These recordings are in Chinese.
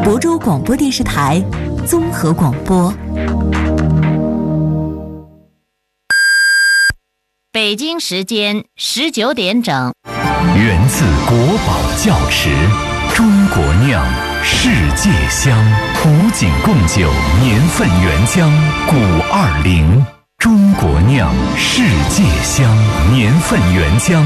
亳州广播电视台综合广播。 北京时间19点整。 源自国宝窖池，中国酿，世界香。古井贡酒年份原浆520，中国酿，世界香，年份原浆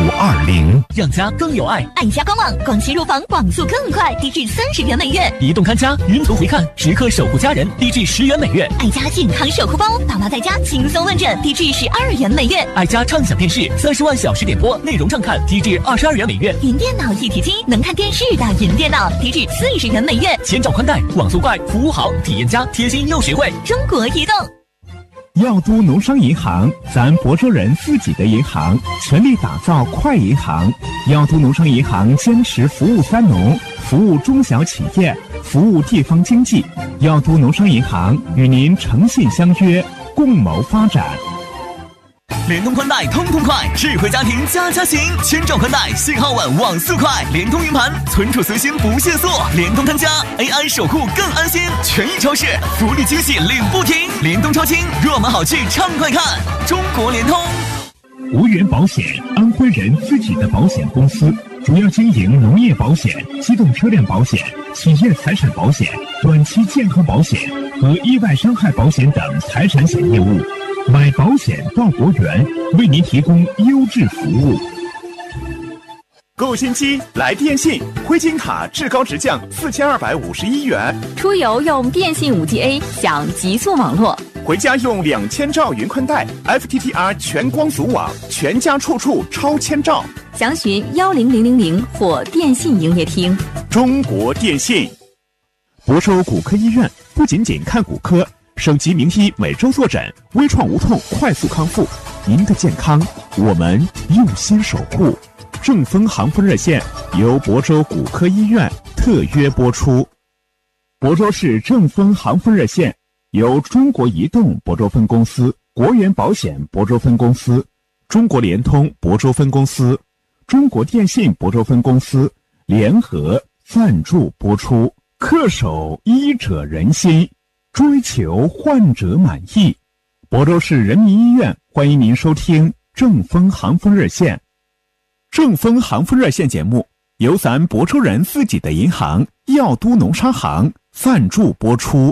520， 让家更有爱。 爱家官网，广西入房网速更快，低至30元每月； 移动看家，云图回看，时刻守护家人，低至10元每月； 爱家健康守护包，爸妈在家轻松问诊，低至12元每月； 爱家畅享电视，30万小时点播，内容畅看，低至22元每月； 云电脑一体机，能看电视的云电脑，低至40元每月； 千兆宽带，网速快，服务好，体验佳，贴心又实惠。 中国移动。 耀都农商银行，咱亳州人自己的银行，全力打造快银行。耀都农商银行坚持服务三农，服务中小企业，服务地方经济。耀都农商银行与您诚信相约，共谋发展。 联通宽带通通快，智慧家庭家家行，千兆宽带，信号稳，网速快，联通云盘，存储随心不限速，联通看家 AI 守护更安心，权益超市福利惊喜领不停，联通超轻，热门好剧畅快看，中国联通。 无源保险，安徽人自己的保险公司，主要经营农业保险、机动车辆保险、企业财产保险、短期健康保险和意外伤害保险等财产险业务。买保险到国源，为您提供优质服务。 购新机来电信，灰金卡至高直降4251元， 出游用电信5G A 享极速网络， 回家用2000兆云宽带 FTTR 全光组网，全家处处超千兆。 详询10000或电信营业厅。 中国电信。 亳州骨科医院不仅仅看骨科，省级名医每周坐诊，微创无痛快速康复。您的健康，我们用心守护。正风航风热线由亳州骨科医院特约播出。亳州市正风航风热线由中国移动亳州分公司、国源保险亳州分公司、中国联通亳州分公司、中国电信亳州分公司联合赞助播出。恪守医者仁心，追求患者满意。亳州市人民医院欢迎您收听正风航风热线。正风航风热线节目由咱亳州人自己的银行耀都农商行赞助播出。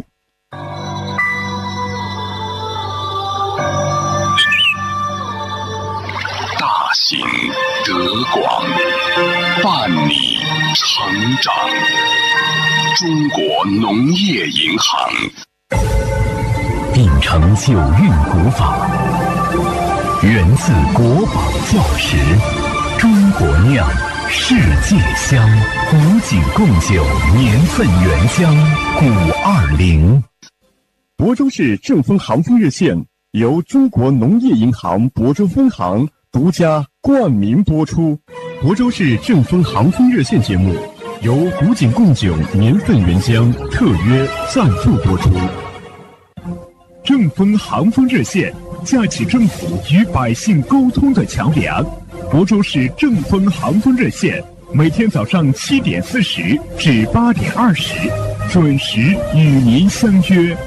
大行德广，伴你成长。中国农业银行秉承九韵古法，源自国宝窖池，中国酿，世界香。古井贡酒年份原浆520。 亳州市正风航风热线由中国农业银行亳州分行独家冠名播出。亳州市正风航风热线节目由古井贡酒年份原浆特约赞助播出。正风航风热线架起政府与百姓沟通的桥梁。亳州市正风航风热线每天早上7点40至8点20准时与您相约。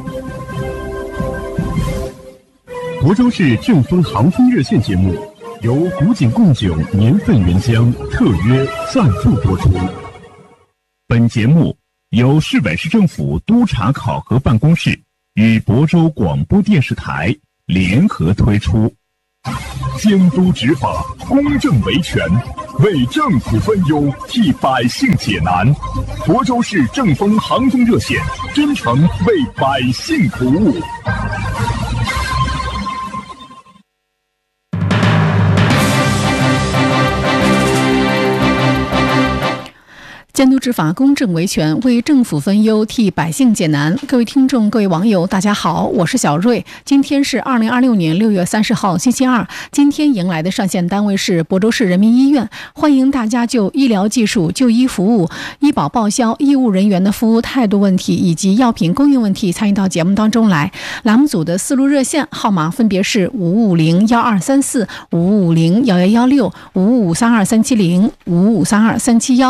亳州市正风航风热线节目由古井贡酒年份原浆特约赞助播出。本节目由市委市政府督察考核办公室与亳州广播电视台联合推出。监督执法，公正维权，为政府分忧，替百姓解难。亳州市正风航风热线真诚为百姓服务。 监督执法，公正维权，为政府分忧，替百姓解难。各位听众，各位网友，大家好，我是小瑞。今天是2026年6月30号，星期二。今天迎来的上线单位是亳州市人民医院，欢迎大家就医疗技术、就医服务、医保报销、医务人员的服务态度问题以及药品供应问题参与到节目当中来。栏目组的4路热线号码分别是5501234555011116、55323705532371。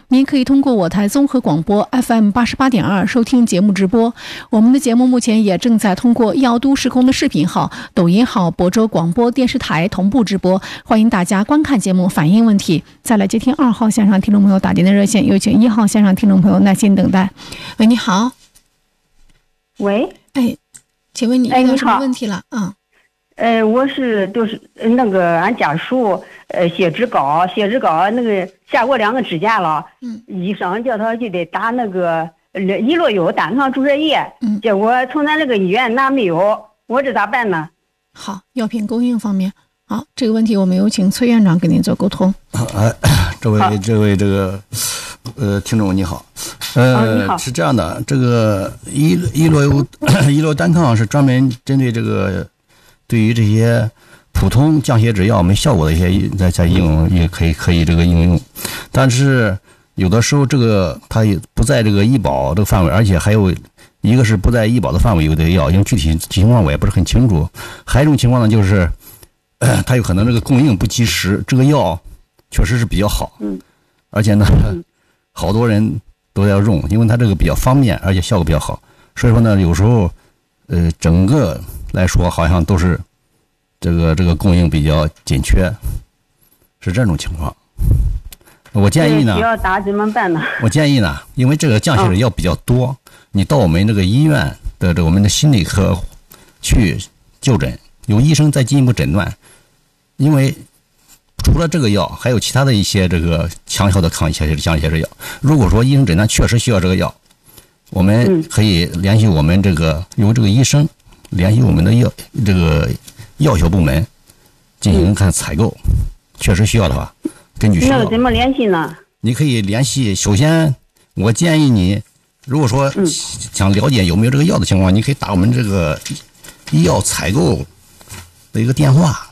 您可以通过我台综合广播 FM88.2 收听节目直播。我们的节目目前也正在通过药都时空的视频号、抖音号、亳州广播电视台同步直播，欢迎大家观看节目反映问题。再来接听2号线上听众朋友打进的热线，有请1号线上听众朋友耐心等待。喂，你好。 喂， 请问你遇到什么问题了？ 我是那个俺家属血脂高，那个下过2个指甲了，医生叫他就得打那个伊洛优单抗注射液，结果从咱这个医院拿没有，我这咋办呢？ 好，药品供应方面，好，这个问题我们有请崔院长跟您做沟通。 这位听众你好， 你好， 是这样的，这个伊洛单抗是专门针对这个对于这些普通降血脂药没效果的一些在应用也可以这个应用，但是有的时候这个它也不在这个医保这个范围，而且还有一个是不在医保的范围有的药，因为具体情况我也不是很清楚。还有一种情况呢，就是它有可能这个供应不及时，这个药确实是比较好，而且呢好多人都要用，因为它这个比较方便，而且效果比较好，所以说呢有时候整个来说好像都是这个供应比较紧缺，是这种情况。我建议呢， 要打怎么办呢？ 我建议呢，因为这个降血脂药比较多，你到我们这个医院的我们的心理科去就诊，由医生再进一步诊断。因为除了这个药，还有其他的一些这个强效的降血脂药。如果说医生诊断确实需要这个药，我们可以联系我们由这个医生联系我们的药学部门进行看采购，确实需要的话，根据需要。 那怎么联系呢？ 你可以联系，首先我建议你，如果说想了解有没有这个药的情况，你可以打我们这个医药采购的一个电话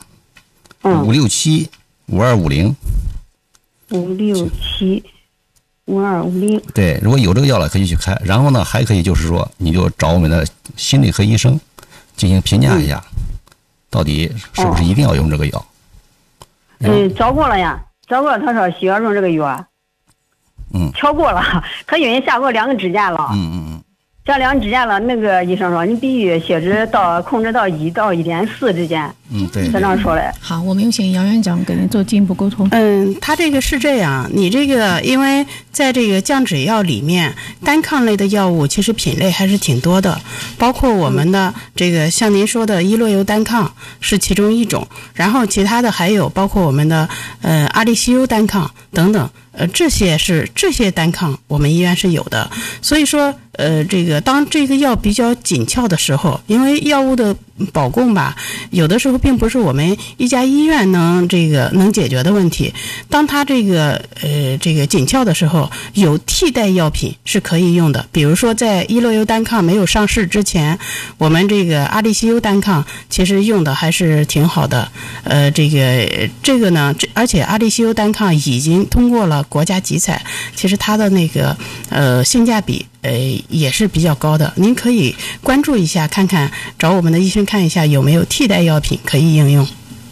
，5675250。5675250。对，如果有这个药了，可以去开。然后呢，还可以就是说，你就找我们的心理科医生进行评价一下，到底是不是一定要用这个药。 找过了呀，他说需要用这个药。瞧过了，他因为下过2个指甲了。下2个指甲了，那个医生说你必须血脂控制到1到1.4之间。 对， 他这样说嘞。 好，我们有请杨院长给您做进一步沟通。 他这个是这样，你这个因为在这个降脂药里面，单抗类的药物其实品类还是挺多的，包括我们的这个像您说的伊洛优单抗是其中一种，然后其他的还有包括我们的阿利西优单抗等等。这些单抗我们医院是有的，所以说当这个药比较紧俏的时候，因为药物的保供吧，有的时候并不是我们一家医院能解决的问题。当它这个紧俏的时候，有替代药品是可以用的。比如说在伊洛优单抗没有上市之前，我们这个阿利西优单抗其实用的还是挺好的。这个呢，而且阿利西优单抗已经通过了国家集采，其实它的性价比也是比较高的。您可以关注一下，看看找我们的医生看一下有没有替代药品可以应用。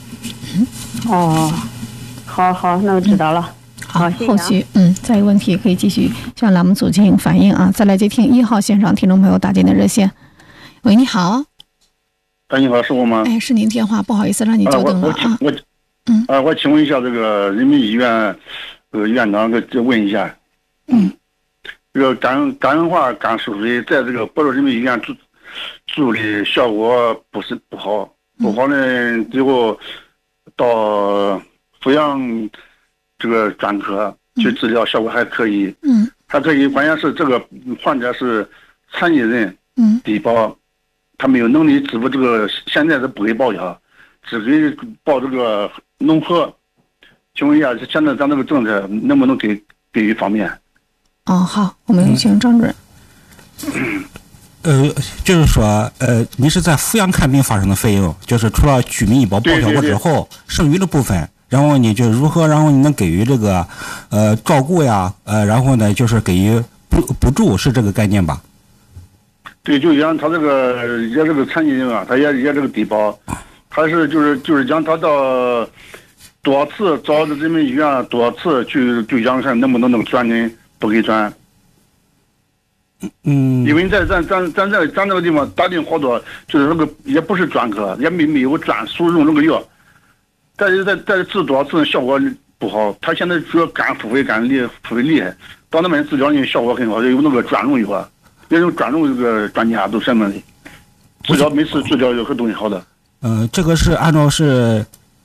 好，那我知道了。 好，后续再有问题可以继续向栏目组进行反映啊。再来接听1号线上听众朋友打进的热线。喂，你好。 你好，是我吗？ 是您电话，不好意思让你久等了啊。 我请问一下这个人民医院院长问一下，这个肝硬化肝疏水在这个亳州人民医院处理效果不好呢，最后到阜阳这个专科去治疗，效果还可以。还可以，关键是这个患者是残疾人，低保，他没有能力支付这个，现在是不给报销，只给报这个农合。请问一下，现在咱这个政策能不能给予方便？ 好，我们有请张主任。 就是说，你是在阜阳看病发生的费用，就是除了居民医保报销过之后，剩余的部分，然后你就如何，然后你能给予这个照顾呀，然后呢就是给予补助，是这个概念吧？ 对，就讲他这个也是个残疾人啊，他也这个低保，他是就是讲他到多次找人民医院，多次就想看能不能转诊，不给转。因为在咱这个地方打听好多，就是那个也不是专科，也没有专属用这个药，但是在治多次效果不好。他现在主要肝腹诽厉害，到那边治疗呢效果很好，有那个专用药，也有专用这个专家都什么的，治疗每次治疗有很东西好的。 这个是按照是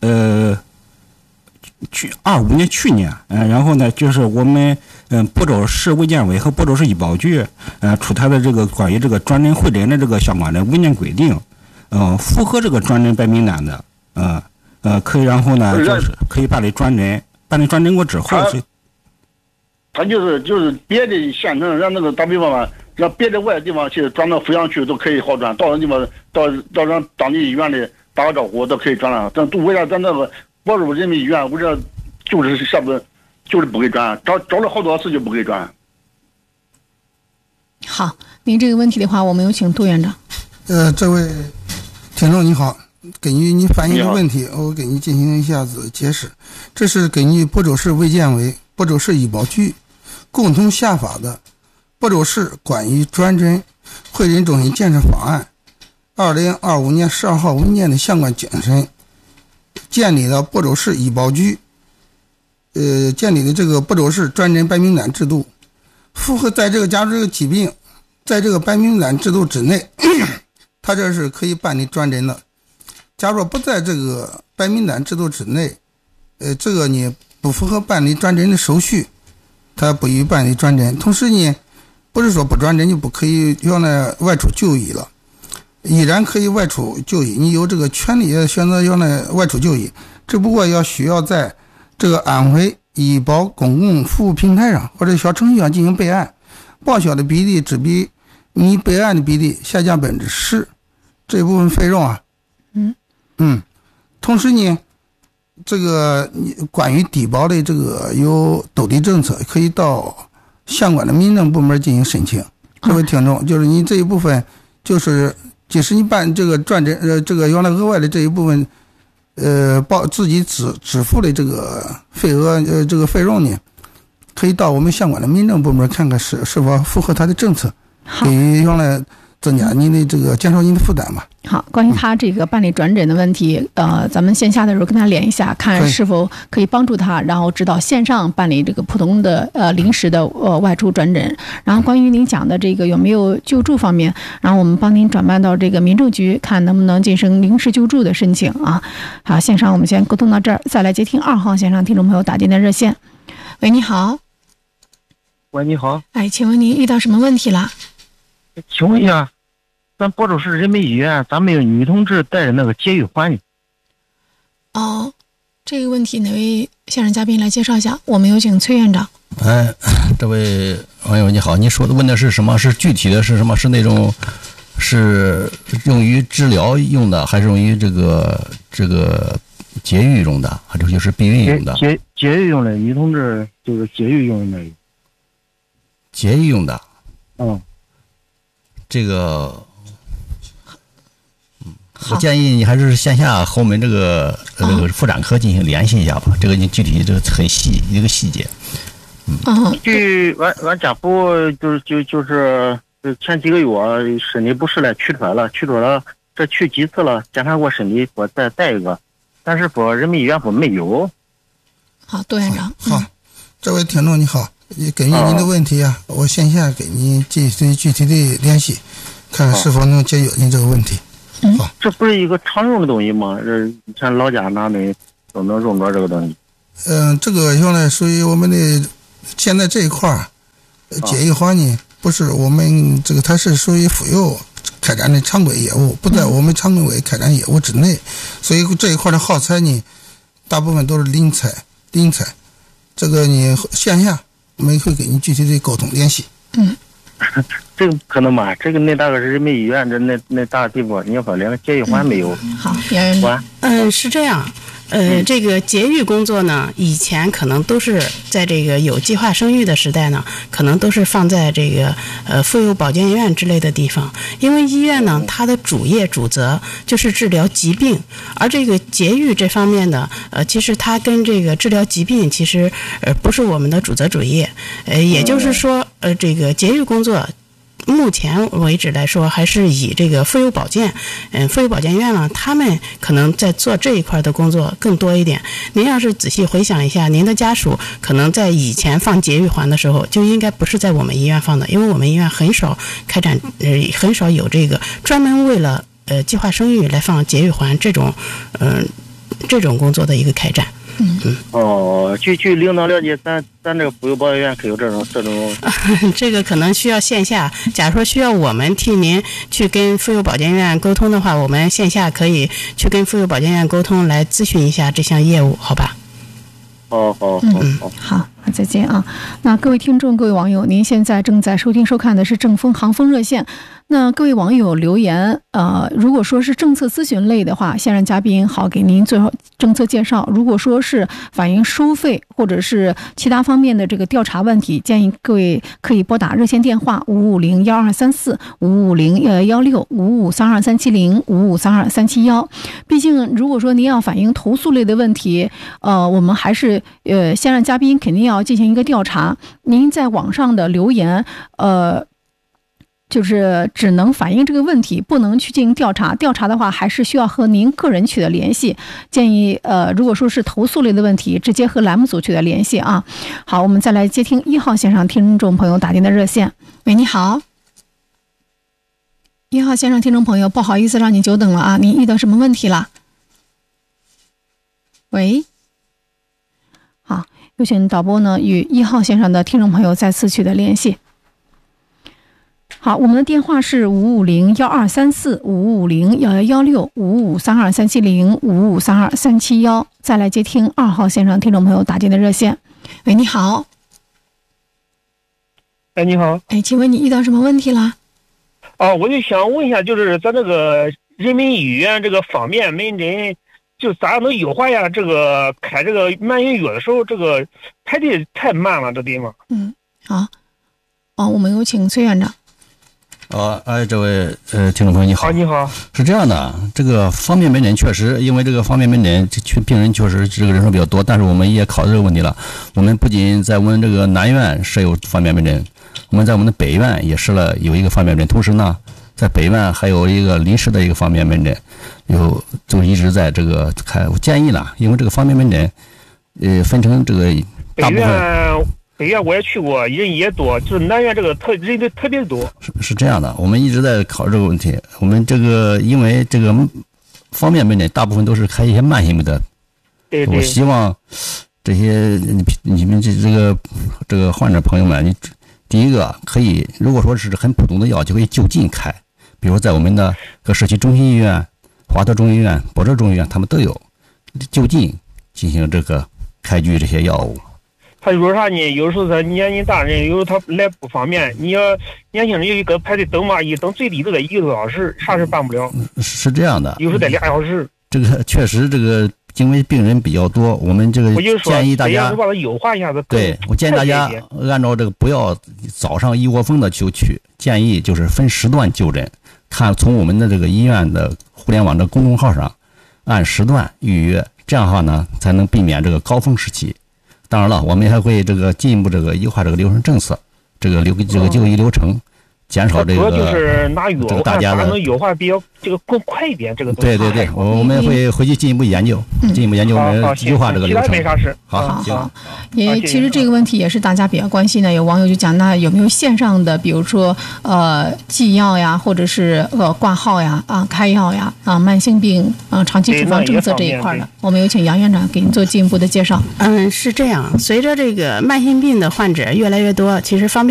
去年，然后呢，就是我们亳州市卫健委和亳州市医保局出台的这个关于这个转诊会诊的这个相关的文件规定，符合这个转诊白名单的，可以，然后呢就是可以办理转诊，办理转诊过之后他就是别的县城让那个打比方吧，让别的外的地方去转到阜阳去都可以好转，到那地方到让当地医院里打个招呼都可以转了，但为啥咱那个亳州人民医院为啥就是下不就是不给转，找了好多次就不给转。 好，您这个问题的话，我们有请杜院长。 这位听众你好，根据您反映的问题，我给您进行一下子解释。这是根据亳州市卫健委、亳州市医保局共同下发的亳州市关于转诊会诊中心建设方案2025年12号文件的相关精神，建立了亳州市医保局建立的这个亳州市转诊白名单制度，符合在这个假如这个疾病在这个白名单制度之内，他这是可以办理转诊的。假如不在这个白名单制度之内，这个呢不符合办理转诊的手续，他不予办理转诊。同时呢，不是说不转诊就不可以原来外出就医了，依然可以外出就医，你有这个权利选择原来外出就医，只不过需要在这个安徽医保公共服务平台上或者小程序上进行备案，报销的比例只比你备案的比例下降10%，这部分费用啊，同时呢，这个关于低保的这个有兜底政策，可以到相关的民政部门进行申请。各位听众，就是你这一部分，就是即使你办这个转诊这个原来额外的这一部分自己支付的这个费额这个费用呢，可以到我们相关的民政部门看看是否符合他的政策，给原来增加您的这个减少您的负担嘛。 好，关于他这个办理转诊的问题，咱们线下的时候跟他联一下，看是否可以帮助他，然后指导线上办理这个普通的临时的外出转诊。然后关于您讲的这个有没有救助方面，然后我们帮您转办到这个民政局，看能不能进行临时救助的申请啊。好，线上我们先沟通到这儿，再来接听2号线上听众朋友打进的热线。喂，你好。 喂，你好。 哎，请问您遇到什么问题了？ 请问一下，咱亳州市人民医院咋没有女同志带着那个节育环呢？ 哦，这个问题哪位现场嘉宾来介绍一下？我们有请崔院长。 这位网友你好，你说的问的是什么？是具体的是什么？是那种是用于治疗用的，还是用于这个节育用的，还是就是避孕用的？ 节育用的，女同志就是节育用的。 节育用的。这个，我建议你还是线下和我们这个妇产科进行联系一下吧。这个你具体这个很细一个细节。 据俺家父就是前几个月身体不适了，取脱了，这去几次了，检查过身体，说再带一个，但是说人民医院说没有。 好，杜院长。 好，这位听众你好。根据您的问题啊，我线下给您进行具体的联系，看看是否能解决您这个问题。好， 这不是一个常用的东西吗？像老家哪里都能用着这个东西。 这个用来属于我们的现在这一块节育环呢，不是我们这个，它是属于妇幼开展的常规业务，不在我们常规开展业务之内，所以这一块的耗材呢，大部分都是临采。这个你线下我们会给你具体的沟通联系。 这个可能吧，这个那大个是人民医院那大地方，你要说连个节育环没有。 好，袁院长。 是这样， 这个节育工作呢，以前可能都是在这个有计划生育的时代呢，可能都是放在这个妇幼保健院之类的地方，因为医院呢，它的主业主责就是治疗疾病，而这个节育这方面的其实它跟这个治疗疾病其实不是我们的主责主业，也就是说这个节育工作。目前为止来说，还是以这个妇幼保健，妇幼保健院呢，他们可能在做这一块的工作更多一点。您要是仔细回想一下，您的家属可能在以前放节育环的时候，就应该不是在我们医院放的，因为我们医院很少开展，很少有这个专门为了计划生育来放节育环这种工作的一个开展。 据领导了解，咱这个妇幼保健院可有这种这个可能需要线下。假如说需要我们替您去跟妇幼保健院沟通的话，我们线下可以去跟妇幼保健院沟通，来咨询一下这项业务，好吧？ 好，再见啊！那各位听众、各位网友，您现在正在收听收看的是正风航风热线。那各位网友留言，如果说是政策咨询类的话，现任嘉宾好给您最后政策介绍；如果说是反映收费或者是其他方面的这个调查问题，建议各位可以拨打热线电话5501234、55016、5532370、5532371。毕竟，如果说您要反映投诉类的问题，我们还是现任嘉宾肯定要进行一个调查。您在网上的留言，就是只能反映这个问题，不能去进行调查。调查的话，还是需要和您个人取得联系。建议如果说是投诉类的问题，直接和栏目组取得联系啊。好，我们再来接听1号线上听众朋友打进的热线。喂，你好。1号线上听众朋友，不好意思让你久等了啊，您遇到什么问题了？喂。好，有请导播呢与1号线上的听众朋友再次取得联系。好，我们的电话是5501234、5501116、5532370、5532371。再来接听2号线上听众朋友打进的热线。喂，你好。 哎，你好。 哎，请问你遇到什么问题了？ 我就想问一下，就是咱这个人民医院这个方面门诊，就咋能优化呀？这个开这个慢性药的时候，这个排队太慢了，这地方。 好。我们有请崔院长。 这位听众朋友你好。 你好。 是这样的，这个方便门诊确实，因为这个方便门诊病人确实这个人数比较多，但是我们也考虑这个问题了。我们不仅在我们这个南院设有方便门诊，我们在我们的北院也设了有一个方便门诊，同时呢，在北院还有一个临时的一个方便门诊，就一直在这个开。我建议呢，因为这个方便门诊分成这个大部分。 北院我也去过，人也多，就是南院这个人就特别多。 是这样的，我们一直在考虑这个问题。我们这个因为这个方便门诊大部分都是开一些慢性病的， 对， 我希望这些你们这个患者朋友们，你第一个可以，如果说是很普通的药，就可以就近开，比如在我们的各社区中心医院、华德中医院、博哲中医院，他们都有就近进行这个开具这些药物。 他有啥呢？有时候他年纪大人，有时候他来不方便。你要年轻人有一个排队等嘛，一等最低都得1个多小时，啥事办不了。 是这样的， 有时候得2小时。 这个确实，这个因为病人比较多，我们这个建议大家把它优化一下子。 对，我建议大家按照这个不要早上一窝蜂的就去，建议就是分时段就诊，看从我们的这个医院的互联网的公众号上按时段预约，这样的话呢才能避免这个高峰时期。当然了，我们还会这个进一步这个优化这个流程政策，这个就医流程，减少这个。 主要就是拿药， 这个大家的能优化比较这个更快一点，这个东西。 对，我们会回去进一步研究，优化这个流程。 没啥事。 好。也其实这个问题也是大家比较关心的，有网友就讲，那有没有线上的，比如说寄药呀，或者是挂号呀、开药呀、慢性病长期处方政策这一块的，我们有请杨院长给您做进一步的介绍。 是这样，随着这个慢性病的患者越来越多，其实方便